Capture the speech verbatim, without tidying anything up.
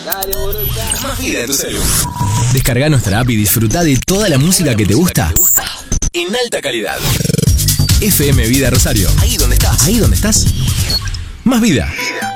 Dale, boludo. Más vida en tu celular. Descarga nuestra app y disfruta de toda la música que te gusta en alta calidad. F M Vida Rosario. Ahí donde estás. Ahí donde estás. Más vida.